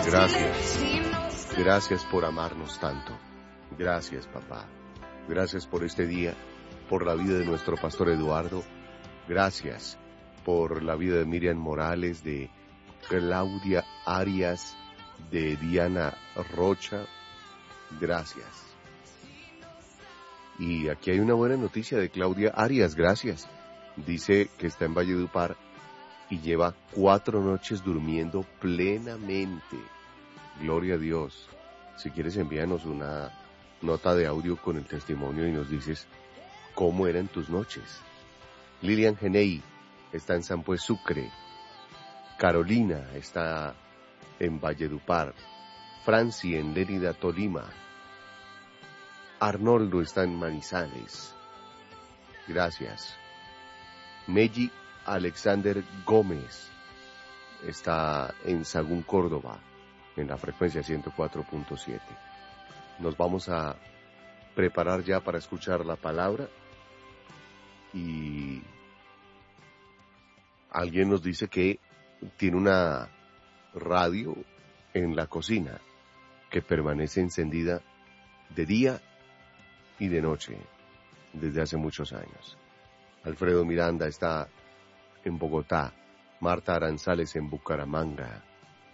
Gracias. Gracias por amarnos tanto. Gracias, papá. Gracias por este día, por la vida de nuestro pastor Eduardo. Gracias por la vida de Miriam Morales, de Claudia Arias, de Diana Rocha. Gracias. Y aquí hay una buena noticia de Claudia Arias, gracias. Dice que está en Valledupar y lleva 4 noches durmiendo plenamente. Gloria a Dios. Si quieres envíanos una nota de audio con el testimonio y nos dices cómo eran tus noches. Lilian Genei está en San Pues Sucre. Carolina está en Valledupar. Franci en Lérida, Tolima. Arnoldo está en Manizales. Gracias. Meji Alexander Gómez está en Sagún, Córdoba, en la frecuencia 104.7. Nos vamos a preparar ya para escuchar la palabra y alguien nos dice que tiene una radio en la cocina que permanece encendida de día y de noche desde hace muchos años. Alfredo Miranda está en Bogotá, Marta Aranzales en Bucaramanga.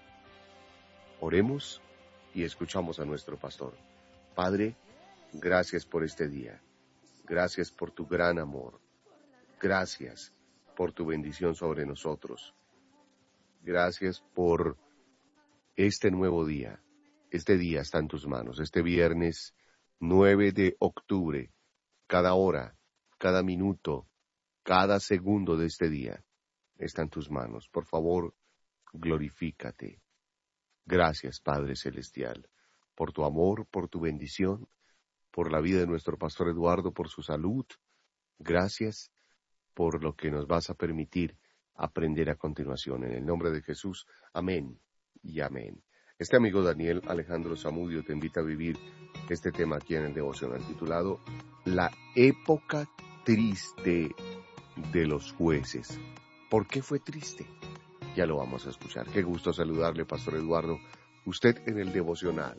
Oremos y escuchamos a nuestro pastor. Padre, gracias por este día. Gracias por tu gran amor. Gracias por tu bendición sobre nosotros. Gracias por este nuevo día. Este día está en tus manos. Este viernes 9 de octubre, cada hora, cada minuto, cada segundo de este día está en tus manos. Por favor, glorifícate. Gracias, Padre Celestial, por tu amor, por tu bendición, por la vida de nuestro pastor Eduardo, por su salud. Gracias por lo que nos vas a permitir aprender a continuación. En el nombre de Jesús, amén y amén. Este amigo Daniel Alejandro Zamudio te invita a vivir este tema aquí en el devocional titulado La época triste de los jueces. ¿Por qué fue triste? Ya lo vamos a escuchar. Qué gusto saludarle, Pastor Eduardo. Usted en el devocional.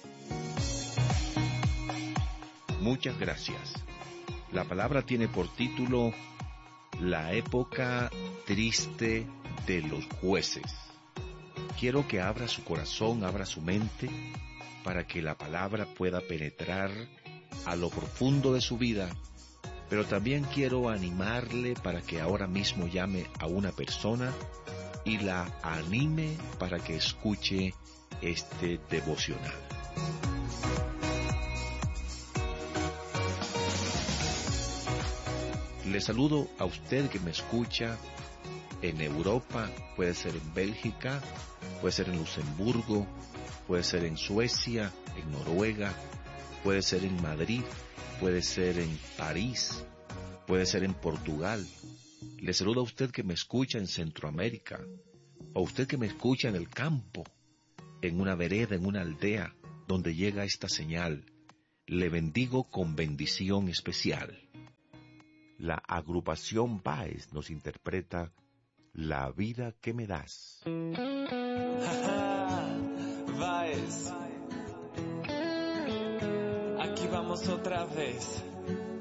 Muchas gracias. La palabra tiene por título La época triste de los jueces. Quiero que abra su corazón, abra su mente, para que la palabra pueda penetrar a lo profundo de su vida. Pero también quiero animarle para que ahora mismo llame a una persona y la anime para que escuche este devocional. Le saludo a usted que me escucha en Europa, puede ser en Bélgica, puede ser en Luxemburgo, puede ser en Suecia, en Noruega, puede ser en Madrid, puede ser en París, puede ser en Portugal. Le saludo a usted que me escucha en Centroamérica, o usted que me escucha en el campo, en una vereda, en una aldea, donde llega esta señal. Le bendigo con bendición especial. La agrupación Baez nos interpreta La vida que me das. Baez, aquí vamos otra vez.